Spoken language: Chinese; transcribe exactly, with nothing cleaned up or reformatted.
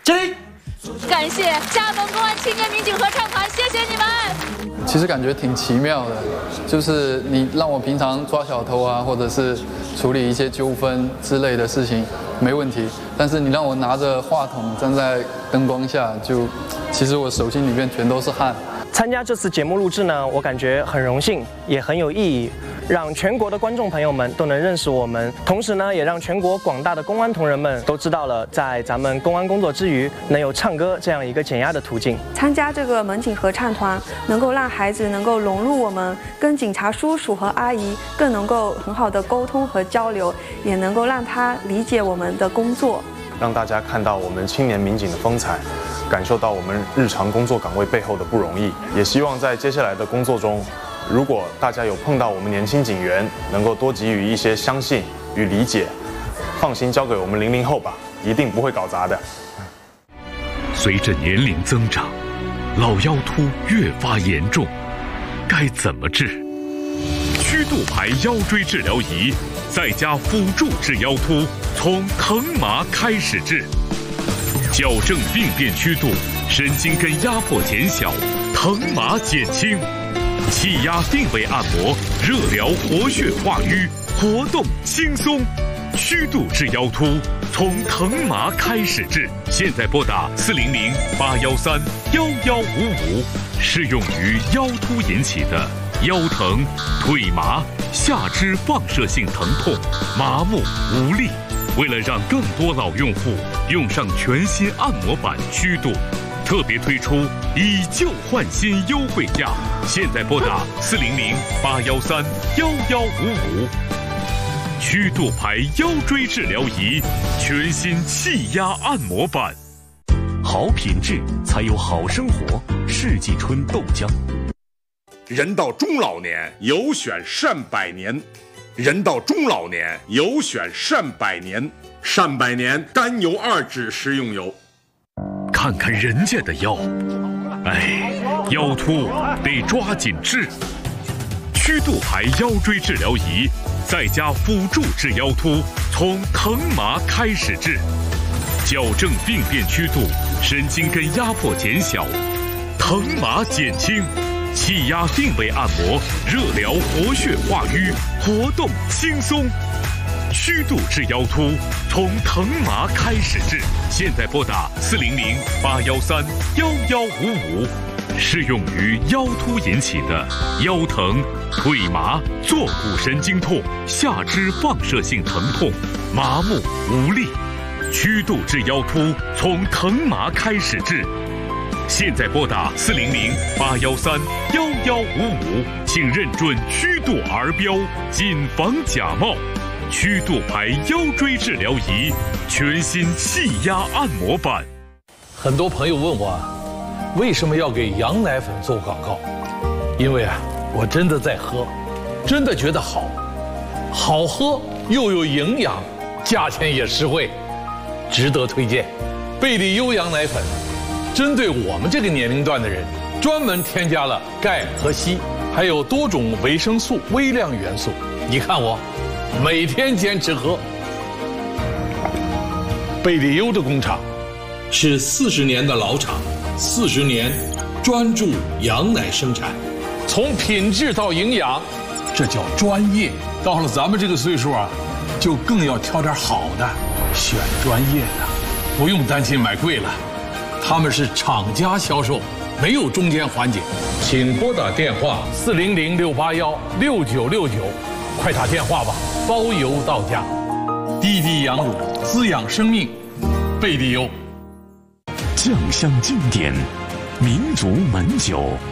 这。 感谢厦门公安青年民警合唱团，谢谢你们。 其实感觉挺奇妙的，就是你让我平常抓小偷啊，或者是处理一些纠纷之类的事情没问题，但是你让我拿着话筒站在灯光下，就其实我手心里面全都是汗。 参加这次节目录制呢，我感觉很荣幸，也很有意义，让全国的观众朋友们都能认识我们，同时呢，也让全国广大的公安同仁们都知道了，在咱们公安工作之余，能有唱歌这样一个减压的途径。 参加这个民警合唱团，能够让孩子能够融入我们，跟警察叔叔和阿姨更能够很好的沟通和交流，也能够让他理解我们的工作， 让大家看到我们青年民警的风采。感受到我们日常工作岗位背后的不容易，也希望在接下来的工作中，如果大家有碰到我们年轻警员，能够多给予一些相信与理解，放心交给我们零零后吧，一定不会搞砸的。 随着年龄增长，老腰突越发严重，该怎么治？曲度牌腰椎治疗仪，再加辅助治腰突，从疼麻开始治。矫正病变曲度，神经根压迫减小，疼麻减轻，气压定位按摩，热疗活血化瘀，活动轻松。曲度治腰突，从疼麻开始治。现在拨打四零零八幺三幺幺五五，适用于腰突引起的腰疼、腿麻、下肢放射性疼痛、麻木无力。为了让更多老用户用上全新按摩板曲度，特别推出以旧换新优惠价。现在拨打四零零八幺三幺幺五五。曲度牌腰椎治疗仪，全新气压按摩板。好品质才有好生活。世纪春豆浆。 人到中老年，有选善百年。人到中老年，有选善百年。善百年甘油二酯食用油。 看看人家的腰，哎，腰突得抓紧治。曲度牌腰椎治疗仪，再加辅助治腰突，从疼麻开始治。矫正病变曲度，神经根压迫减小，疼麻减轻。气压定位按摩，热疗活血化瘀，活动轻松。曲度治腰突，从疼麻开始治。现在拨打四零零八幺三幺幺五五，适用于腰突引起的腰疼、腿麻、坐骨神经痛、下肢放射性疼痛、麻木无力。曲度治腰突，从疼麻开始治。现在拨打四零零八幺三幺幺五五，请认准曲度儿标，谨防假冒。曲度牌腰椎治疗仪，全新气压按摩板。 很多朋友问我，为什么要给羊奶粉做广告？因为啊，我真的在喝，真的觉得好，好喝又有营养，价钱也实惠，值得推荐。贝利优羊奶粉。针对我们这个年龄段的人，专门添加了钙和硒，还有多种维生素、微量元素。你看我，每天坚持喝。贝利优的工厂是四十年的老厂，四十年专注羊奶生产，从品质到营养，这叫专业。到了咱们这个岁数啊，就更要挑点好的，选专业的，不用担心买贵了。他们是厂家销售，没有中间环节。请拨打电话四零零六八幺六九六九，快打电话吧，包邮到家。滴滴羊乳滋养生命，贝利优。 酱香经典，民族门酒